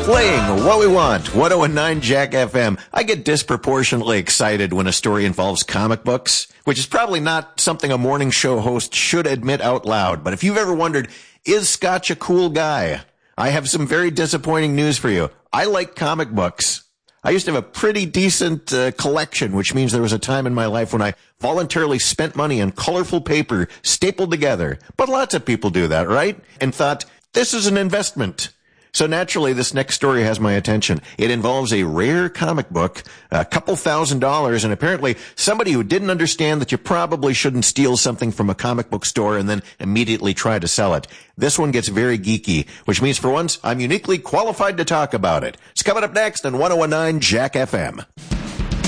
Playing what we want, 1019 Jack FM. I get disproportionately excited when a story involves comic books, which is probably not something a morning show host should admit out loud. But if you've ever wondered, is Scotch a cool guy? I have some very disappointing news for you. I like comic books. I used to have a pretty decent collection, which means there was a time in my life when I voluntarily spent money on colorful paper stapled together. But lots of people do that, right? And thought, this is an investment. So naturally, this next story has my attention. It involves a rare comic book, a couple $1,000s, and apparently somebody who didn't understand that you probably shouldn't steal something from a comic book store and then immediately try to sell it. This one gets very geeky, which means for once, I'm uniquely qualified to talk about it. It's coming up next on 1019 Jack FM.